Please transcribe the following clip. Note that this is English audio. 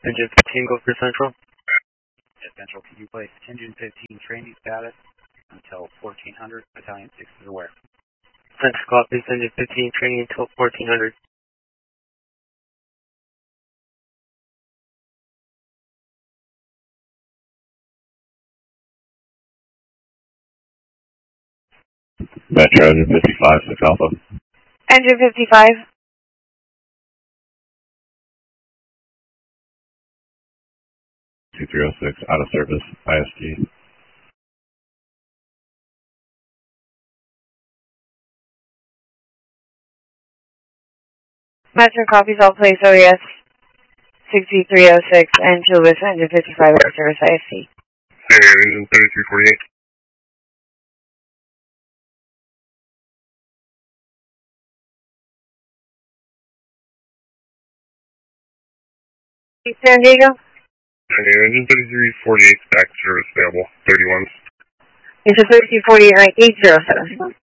Engine 15, go for Central. Yes, Central, can you place Engine 15 training status until 1400? Battalion 6 is aware. Central copies, Engine 15 training until 1400. Metro, Engine 55, 6 Alpha. Engine 55. C306, out of service, ISG. Metro copies all place OES 6306 and Chilvis Engine 55 out of service ISC. Engine 3348. San Diego? Engine 3348 back to service available, 31s. It's a 3348 right, 807.